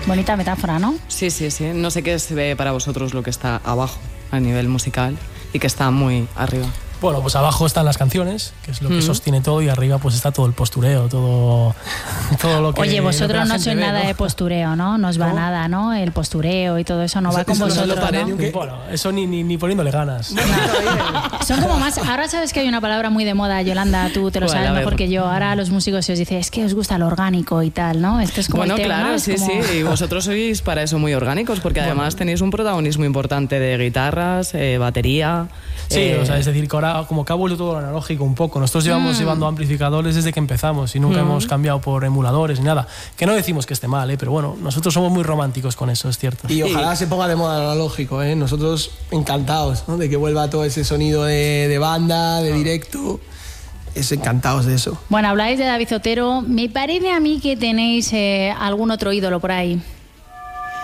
Bonita metáfora, ¿no? Sí. No sé qué se ve para vosotros lo que está abajo a nivel musical y que está muy arriba. Bueno, pues abajo están las canciones, que es lo que sostiene todo, y arriba pues está todo el postureo, todo lo que... Oye, vosotros no sois ve, nada de postureo, ¿no? No os va nada, ¿no? El postureo y todo eso no va con vosotros, ¿no? Bueno, eso ni poniéndole ganas. Son como más... Ahora sabes que hay una palabra muy de moda, Yolanda, tú te lo sabes mejor que yo. Ahora a los músicos se os dice, es que os gusta lo orgánico y tal, ¿no? Esto es como bueno, el tema, claro, ¿no? sí, como... y vosotros sois para eso muy orgánicos, porque además tenéis un protagonismo importante de guitarras, batería... Sí, o sea, es decir, que ahora como que ha vuelto todo lo analógico un poco. Nosotros llevamos llevando amplificadores desde que empezamos y nunca hemos cambiado por emuladores ni nada. Que no decimos que esté mal, pero bueno, nosotros somos muy románticos con eso, es cierto. Y ojalá se ponga de moda el analógico, ¿eh? Nosotros encantados, ¿no? De que vuelva todo ese sonido de banda, de directo. Es encantados de eso. Bueno, habláis de David Otero. Me parece a mí que tenéis algún otro ídolo por ahí.